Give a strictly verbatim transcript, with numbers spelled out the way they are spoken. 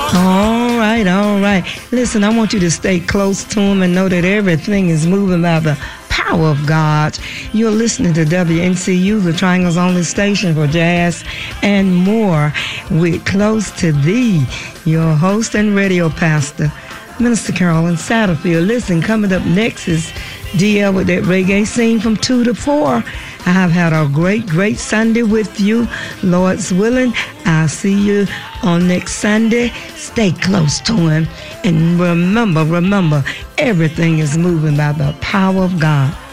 All right, all right. Listen, I want you to stay close to him and know that everything is moving by the power of God. You're listening to W N C U, the Triangle's only station for jazz and more. We're close to thee, your host and radio pastor, Minister Carolyn Satterfield. Listen, coming up next is D L with that reggae scene from two to four. I have had a great, great Sunday with you. Lord's willing, I'll see you on next Sunday. Stay close to him. And remember, remember, everything is moving by the power of God.